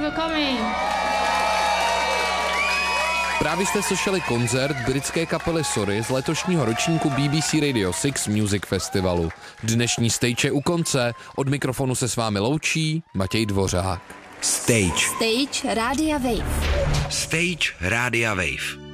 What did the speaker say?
for coming. Právě jste slyšeli koncert britské kapely Sorry z letošního ročníku BBC Radio 6 Music Festivalu. Dnešní stage je u konce, od mikrofonu se s vámi loučí Matěj Dvořák. Stage Rádia Wave. Stage Rádia Wave.